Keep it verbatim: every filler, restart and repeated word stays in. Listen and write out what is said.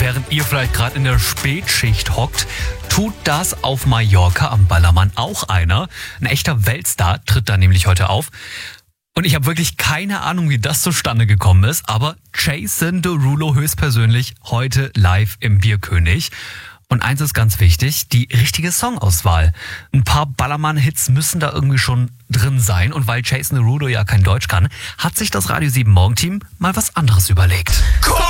während ihr vielleicht gerade in der Spätschicht hockt, tut das auf Mallorca am Ballermann auch einer. Ein echter Weltstar tritt da nämlich heute auf. Und ich habe wirklich keine Ahnung, wie das zustande gekommen ist, aber Jason Derulo höchstpersönlich heute live im Bierkönig. Und eins ist ganz wichtig, die richtige Songauswahl. Ein paar Ballermann-Hits müssen da irgendwie schon drin sein. Und weil Jason Derulo ja kein Deutsch kann, hat sich das Radio sieben Morgenteam mal was anderes überlegt.